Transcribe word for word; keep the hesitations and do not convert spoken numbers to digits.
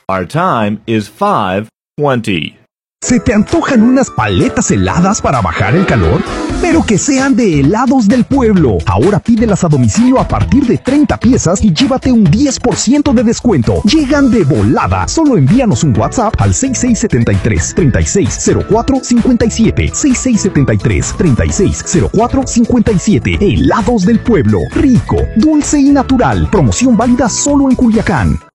Our time is five twenty. ¿Se te antojan unas paletas heladas para bajar el calor? Pero que sean de Helados del Pueblo. Ahora pídelas a domicilio a partir de treinta piezas y llévate un diez por ciento de descuento. Llegan de volada. Solo envíanos un WhatsApp al seis seis siete tres, tres seis cero cuatro cinco siete. seis seis siete tres, tres seis cero cuatro cinco siete. Helados del Pueblo. Rico, dulce y natural. Promoción válida solo en Culiacán.